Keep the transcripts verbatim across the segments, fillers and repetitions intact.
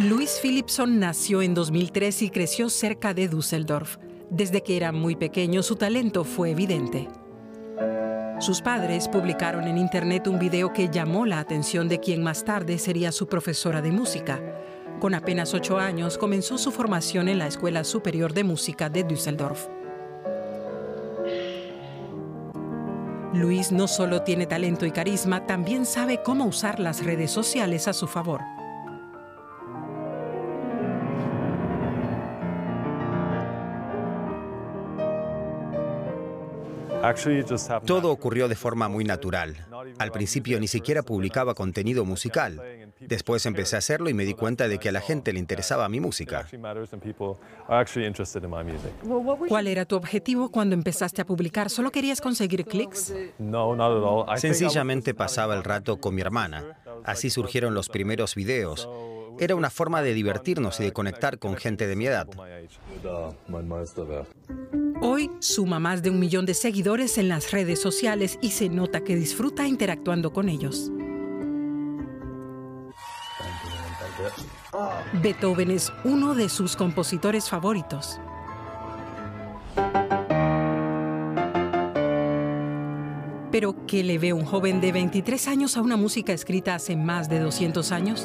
Louis Philipson nació en dos mil tres y creció cerca de Düsseldorf. Desde que era muy pequeño, su talento fue evidente. Sus padres publicaron en internet un video que llamó la atención de quien más tarde sería su profesora de música. Con apenas ocho años, comenzó su formación en la Escuela Superior de Música de Düsseldorf. Louis no solo tiene talento y carisma, también sabe cómo usar las redes sociales a su favor. Todo ocurrió de forma muy natural. Al principio ni siquiera publicaba contenido musical. Después empecé a hacerlo y me di cuenta de que a la gente le interesaba mi música. ¿Cuál era tu objetivo cuando empezaste a publicar? ¿Solo querías conseguir clics? Sencillamente pasaba el rato con mi hermana. Así surgieron los primeros videos. Era una forma de divertirnos y de conectar con gente de mi edad. Hoy suma más de un millón de seguidores en las redes sociales y se nota que disfruta interactuando con ellos. Beethoven es uno de sus compositores favoritos. ¿Pero qué le ve un joven de veintitrés años a una música escrita hace más de doscientos años?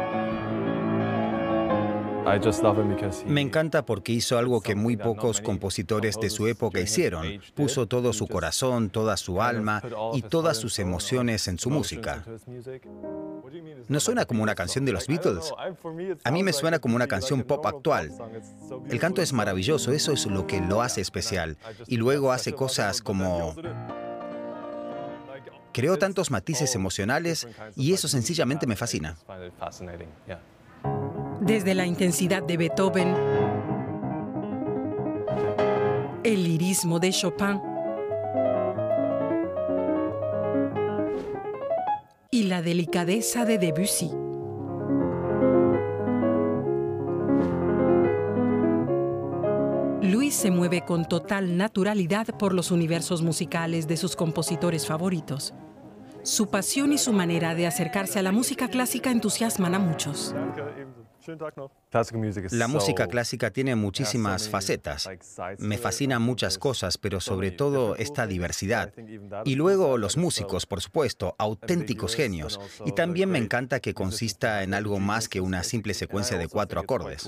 Me encanta porque hizo algo que muy pocos compositores de su época hicieron. Puso todo su corazón, toda su alma y todas sus emociones en su música. ¿No suena como una canción de los Beatles? A mí me suena como una canción pop actual. El canto es maravilloso, eso es lo que lo hace especial. Y luego hace cosas como... Creó tantos matices emocionales y eso sencillamente me fascina. Desde la intensidad de Beethoven, el lirismo de Chopin y la delicadeza de Debussy. Louis se mueve con total naturalidad por los universos musicales de sus compositores favoritos. Su pasión y su manera de acercarse a la música clásica entusiasman a muchos. La música clásica tiene muchísimas facetas. Me fascinan muchas cosas, pero sobre todo esta diversidad. Y luego los músicos, por supuesto, auténticos genios. Y también me encanta que consista en algo más que una simple secuencia de cuatro acordes.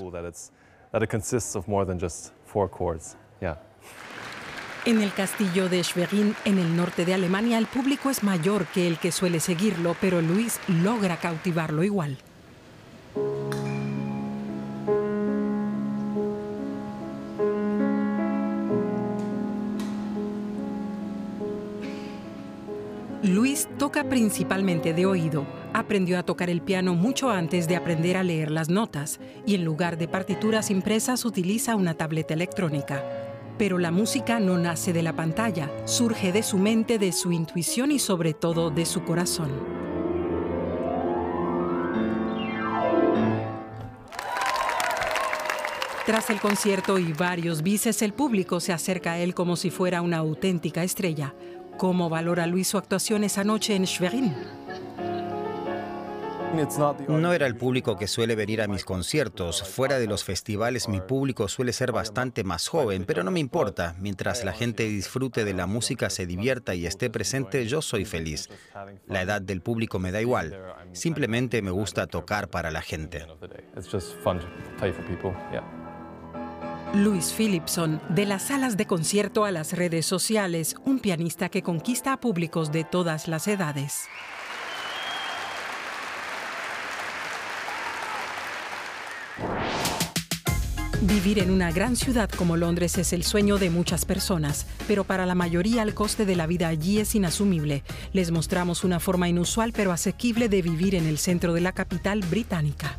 En el castillo de Schwerin, en el norte de Alemania, el público es mayor que el que suele seguirlo, pero Louis logra cautivarlo igual. Louis toca principalmente de oído. Aprendió a tocar el piano mucho antes de aprender a leer las notas y en lugar de partituras impresas utiliza una tableta electrónica. Pero la música no nace de la pantalla, surge de su mente, de su intuición y sobre todo de su corazón. Tras el concierto y varios bises, el público se acerca a él como si fuera una auténtica estrella. ¿Cómo valora Louis su actuación esa noche en Schwerin? No era el público que suele venir a mis conciertos. Fuera de los festivales, mi público suele ser bastante más joven, pero no me importa. Mientras la gente disfrute de la música, se divierta y esté presente, yo soy feliz. La edad del público me da igual. Simplemente me gusta tocar para la gente. Louis Philipson, de las salas de concierto a las redes sociales, un pianista que conquista a públicos de todas las edades. Vivir en una gran ciudad como Londres es el sueño de muchas personas, pero para la mayoría el coste de la vida allí es inasumible. Les mostramos una forma inusual pero asequible de vivir en el centro de la capital británica.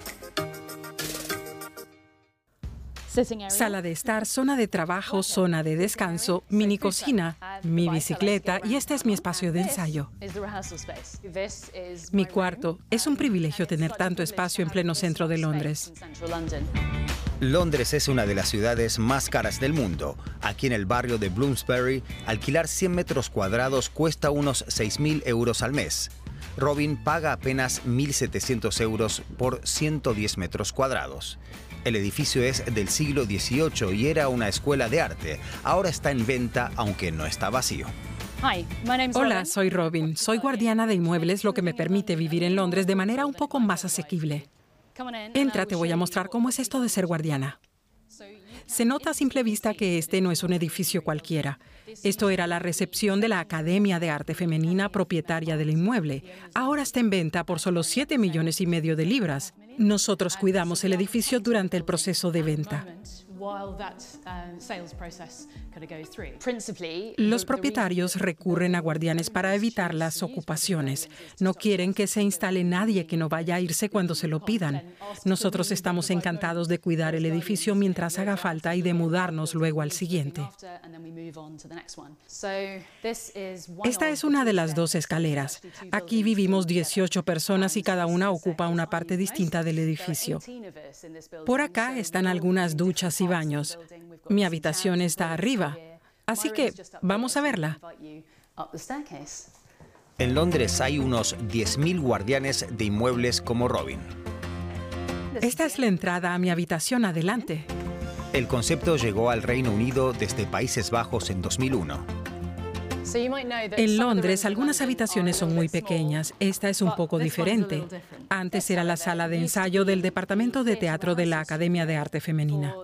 Sala de estar, zona de trabajo, zona de descanso, mini cocina, mi bicicleta y este es mi espacio de ensayo. Mi cuarto. Es un privilegio tener tanto espacio en pleno centro de Londres. Londres es una de las ciudades más caras del mundo. Aquí en el barrio de Bloomsbury, alquilar cien metros cuadrados cuesta unos seis mil euros al mes. Robin paga apenas mil setecientos euros por ciento diez metros cuadrados. El edificio es del siglo dieciocho y era una escuela de arte. Ahora está en venta, aunque no está vacío. Hola, soy Robin. Soy guardiana de inmuebles, lo que me permite vivir en Londres de manera un poco más asequible. Entra, te voy a mostrar cómo es esto de ser guardiana. Se nota a simple vista que este no es un edificio cualquiera. Esto era la recepción de la Academia de Arte Femenina, propietaria del inmueble. Ahora está en venta por solo siete millones y medio de libras. Nosotros cuidamos el edificio durante el proceso de venta. Los propietarios recurren a guardianes para evitar las ocupaciones. No quieren que se instale nadie que no vaya a irse cuando se lo pidan. Nosotros estamos encantados de cuidar el edificio mientras haga falta y de mudarnos luego al siguiente. Esta es una de las dos escaleras. Aquí vivimos dieciocho personas y cada una ocupa una parte distinta del edificio. Por acá están algunas duchas y baños. Mi habitación está arriba, así que vamos a verla. En Londres hay unos diez mil guardianes de inmuebles como Robin. Esta es la entrada a mi habitación. Adelante. El concepto llegó al Reino Unido desde Países Bajos en dos mil uno. En Londres, algunas habitaciones son muy pequeñas. Esta es un poco diferente. Antes era la sala de ensayo del Departamento de Teatro de la Academia de Arte Femenina.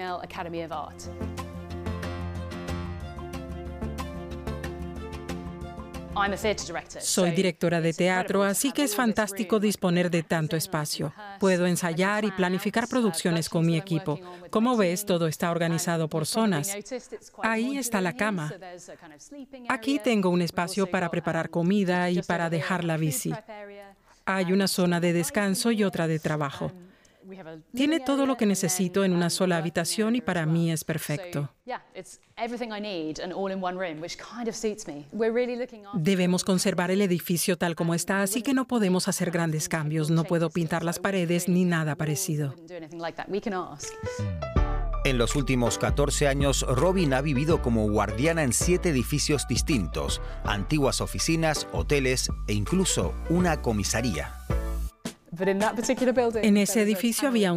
Soy directora de teatro, así que es fantástico disponer de tanto espacio. Puedo ensayar y planificar producciones con mi equipo. Como ves, todo está organizado por zonas. Ahí está la cama. Aquí tengo un espacio para preparar comida y para dejar la bici. Hay una zona de descanso y otra de trabajo. Tiene todo lo que necesito en una sola habitación y para mí es perfecto. Debemos conservar el edificio tal como está, así que no podemos hacer grandes cambios. No puedo pintar las paredes ni nada parecido. En los últimos catorce años, Robin ha vivido como guardiana en siete edificios distintos, antiguas oficinas, hoteles e incluso una comisaría. En ese edificio había un